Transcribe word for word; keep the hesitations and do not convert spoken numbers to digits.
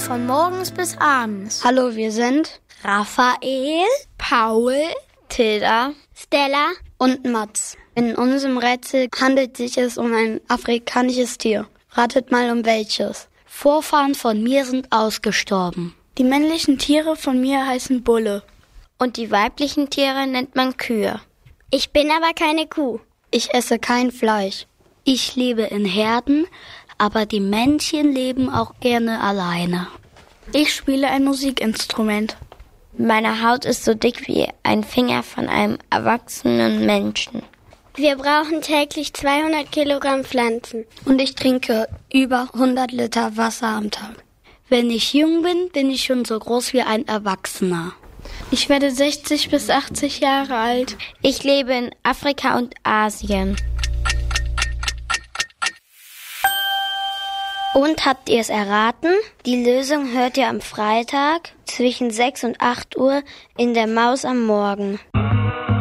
von morgens bis abends. Hallo, wir sind Raphael, Paul, Tilda, Stella und Mats. In unserem Rätsel handelt sich es um ein afrikanisches Tier. Ratet mal um welches. Vorfahren von mir sind ausgestorben. Die männlichen Tiere von mir heißen Bulle. Und die weiblichen Tiere nennt man Kühe. Ich bin aber keine Kuh. Ich esse kein Fleisch. Ich lebe in Herden, aber die Männchen leben auch gerne alleine. Ich spiele ein Musikinstrument. Meine Haut ist so dick wie ein Finger von einem erwachsenen Menschen. Wir brauchen täglich zweihundert Kilogramm Pflanzen. Und ich trinke über hundert Liter Wasser am Tag. Wenn ich jung bin, bin ich schon so groß wie ein Erwachsener. Ich werde sechzig bis achtzig Jahre alt. Ich lebe in Afrika und Asien. Und habt ihr es erraten? Die Lösung hört ihr am Freitag zwischen sechs und acht Uhr in der Maus am Morgen.